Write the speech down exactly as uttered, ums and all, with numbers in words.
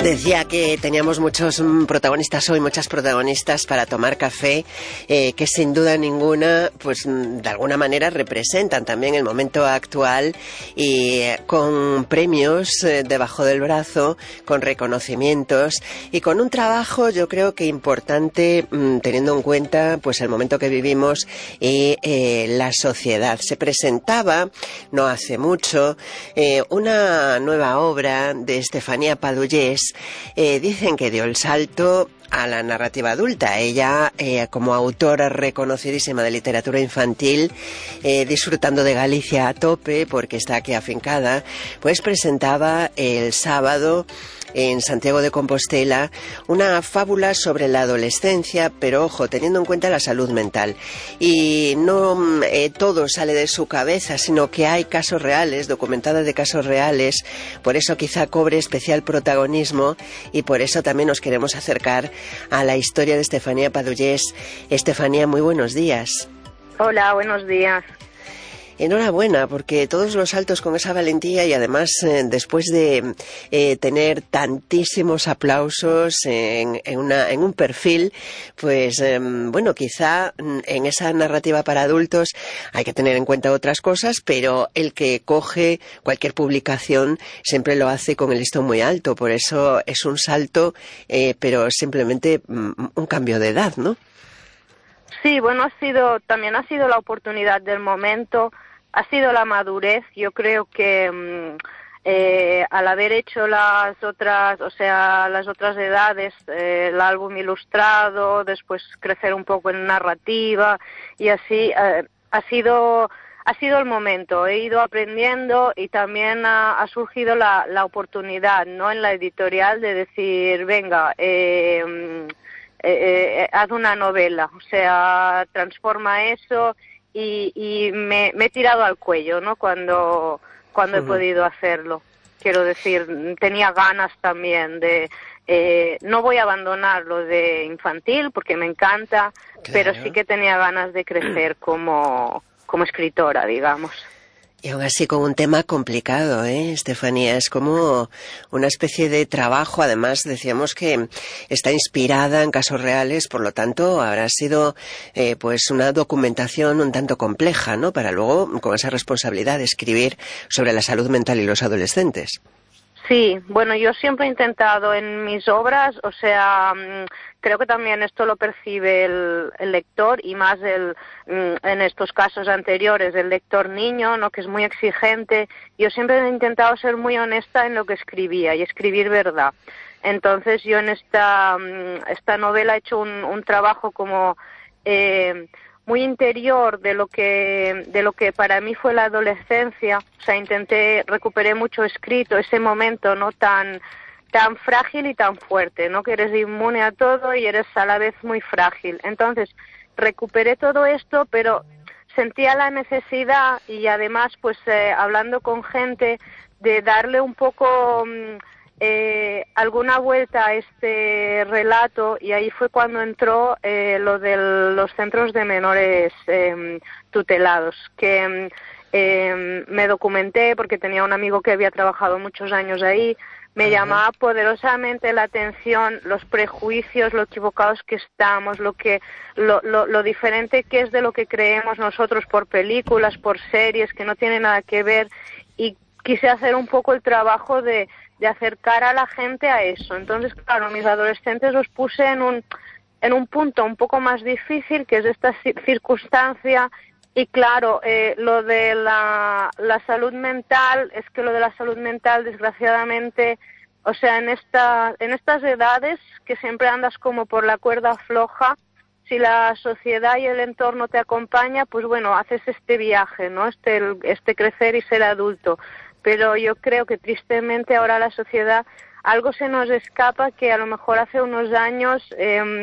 Decía que teníamos muchos mm, protagonistas hoy, muchas protagonistas para tomar café, eh, que sin duda ninguna, pues mm, de alguna manera representan también el momento actual y eh, con premios eh, debajo del brazo, con reconocimientos y con un trabajo, yo creo que importante, mm, teniendo en cuenta pues el momento que vivimos y eh, la sociedad. Se presentaba no hace mucho eh, una nueva obra de Estefanía Padullés. Eh, dicen que dio el salto a la narrativa adulta. Ella, eh, como autora reconocidísima de literatura infantil, eh, disfrutando de Galicia a tope, porque está aquí afincada, pues presentaba el sábado en Santiago de Compostela una fábula sobre la adolescencia, pero ojo, teniendo en cuenta la salud mental. Y no eh, todo sale de su cabeza, sino que hay casos reales, documentadas de casos reales, por eso quizá cobre especial protagonismo y por eso también nos queremos acercar a la historia de Estefanía Padullés. Estefanía, muy buenos días. Hola, buenos días. Enhorabuena, porque todos los saltos con esa valentía y además eh, después de eh, tener tantísimos aplausos en, en, una, en un perfil, pues eh, bueno, quizá en esa narrativa para adultos hay que tener en cuenta otras cosas, pero el que coge cualquier publicación siempre lo hace con el listón muy alto, por eso es un salto, eh, pero simplemente mm, un cambio de edad, ¿no? Sí, bueno, ha sido, también ha sido la oportunidad del momento, ha sido la madurez. Yo creo que eh, al haber hecho las otras, o sea, las otras edades, eh, el álbum ilustrado, después crecer un poco en narrativa y así, eh, ha sido ha sido el momento. He ido aprendiendo y también ha, ha surgido la, la oportunidad, ¿no? En la editorial de decir, venga, eh, Eh, eh, haz una novela, o sea, transforma eso y, y me, me he tirado al cuello, ¿no? Cuando, cuando uh-huh. he podido hacerlo. Quiero decir, tenía ganas también de, eh, no voy a abandonar lo de infantil porque me encanta, claro. Pero sí que tenía ganas de crecer como, como escritora, digamos. Y aún así con un tema complicado, ¿eh, Estefanía? Es como una especie de trabajo, además decíamos que está inspirada en casos reales, por lo tanto habrá sido eh, pues una documentación un tanto compleja, ¿no? Para luego, con esa responsabilidad de escribir sobre la salud mental y los adolescentes. Sí, bueno, yo siempre he intentado en mis obras, o sea, creo que también esto lo percibe el, el lector y más el, en estos casos anteriores, el lector niño, ¿no? Que es muy exigente. Yo siempre he intentado ser muy honesta en lo que escribía y escribir verdad. Entonces yo en esta, esta novela he hecho un, un trabajo como eh, muy interior de lo que de lo que para mí fue la adolescencia. O sea, intenté, recuperé mucho escrito ese momento, no tan tan frágil y tan fuerte, ¿no? Que eres inmune a todo y eres a la vez muy frágil. Entonces, recuperé todo esto, pero sentía la necesidad y además, pues, eh, hablando con gente, de darle un poco eh, alguna vuelta a este relato, y ahí fue cuando entró eh, lo de los centros de menores eh, tutelados, que eh, me documenté porque tenía un amigo que había trabajado muchos años ahí. Me uh-huh. llamaba poderosamente la atención los prejuicios, lo equivocados que estamos, lo que lo, lo, lo diferente que es de lo que creemos nosotros por películas, por series, que no tiene nada que ver, y quise hacer un poco el trabajo de, de acercar a la gente a eso. Entonces, claro, mis adolescentes los puse en un, en un punto un poco más difícil, que es esta circunstancia. Y claro, eh, lo de la, la salud mental, es que lo de la salud mental, desgraciadamente, o sea, en esta, en estas edades que siempre andas como por la cuerda floja, si la sociedad y el entorno te acompaña, pues bueno, haces este viaje, ¿no? Este, este crecer y ser adulto. Pero yo creo que tristemente ahora la sociedad, algo se nos escapa que a lo mejor hace unos años eh,